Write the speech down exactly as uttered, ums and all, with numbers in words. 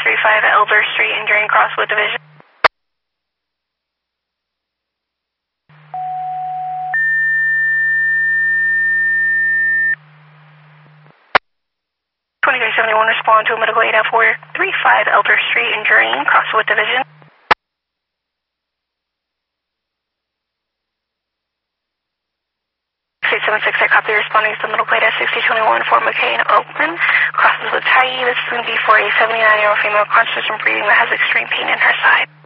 thirty-five Elder Street, injuring Crosswood Division. twenty-three seventy-one, respond to a medical aid at four thirty-five Elder Street, injuring Crosswood Division. six seven six, I copy, responding to the medical aid at sixty twenty-one for McCain Oakland. Crosses with Tyee. This is going to be for a seventy-nine-year-old female conscious and breathing that has extreme pain in her side.